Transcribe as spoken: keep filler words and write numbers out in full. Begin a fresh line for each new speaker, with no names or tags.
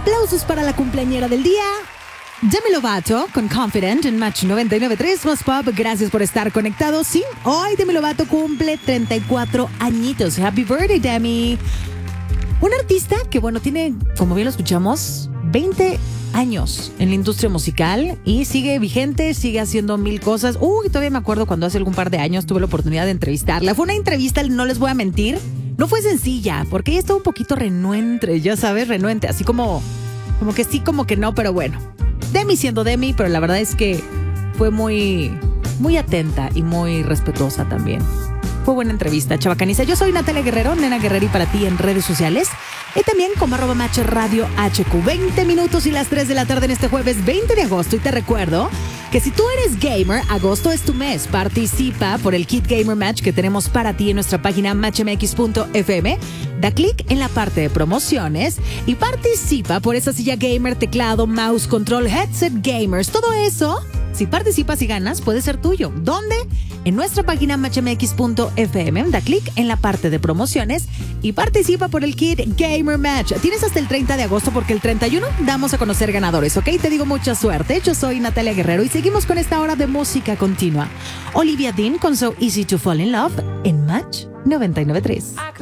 Aplausos para la cumpleañera del día, Demi Lovato, con Confident en Match noventa y nueve punto tres Más Pop. Gracias por estar conectados. Sí, hoy Demi Lovato cumple treinta y cuatro añitos. Happy birthday, Demi. Un artista que, bueno, tiene, como bien lo escuchamos, veinte años en la industria musical y sigue vigente, sigue haciendo mil cosas. Uy, todavía me acuerdo cuando hace algún par de años tuve la oportunidad de entrevistarla. Fue una entrevista, no les voy a mentir, no fue sencilla, porque ella estaba un poquito renuente, ya sabes, renuente, así como, como que sí, como que no, pero bueno. Demi siendo Demi, pero la verdad es que fue muy, muy atenta y muy respetuosa también. Fue buena entrevista, chavacaniza. Yo soy Natalia Guerrero, Nena Guerreri para ti en redes sociales. Y también como arroba Match Radio H Q. veinte minutos y las tres de la tarde en este jueves veinte de agosto. Y te recuerdo que si tú eres gamer, agosto es tu mes. Participa por el Kit Gamer Match que tenemos para ti en nuestra página match m x punto f m. Da clic en la parte de promociones y participa por esa silla gamer, teclado, mouse, control, headset gamers. Todo eso, si participas y ganas, puede ser tuyo. ¿Dónde? En nuestra página match m x punto f m. Da clic en la parte de promociones y participa por el Kit Gamer Match. Tienes hasta el treinta de agosto porque el treinta y uno damos a conocer ganadores, ¿ok? Te digo mucha suerte. Yo soy Natalia Guerrero y seguimos con esta hora de música continua. Olivia Dean con So Easy to Fall in Love en Match noventa y nueve punto tres.